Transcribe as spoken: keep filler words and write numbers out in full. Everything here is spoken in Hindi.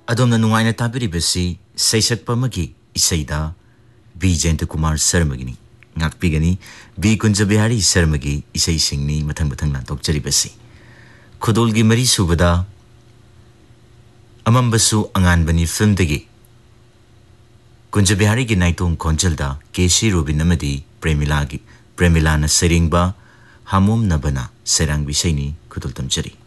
अदोमना नुंगाइना ताबिरिबसी सैसक्पमगी इसैदा B Jayant Kumar शर्मगिनी ngakpigani B Kunjabihari Sharmagi isai singni mathang mathang na tokjaribasi khudolgi mari subada amambasu anganbani film dagi Kunjabihari gi naitong konjalda Keshi Robin amadi Premila gi Premila na seringba hamom nabana serang bisaini khudol tamjari